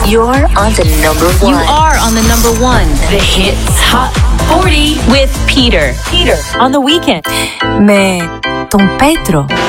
You're on the number one. You are on the number one. The Hits Hot 40 with Peter. Peter on the weekend. Mais ton Pedro.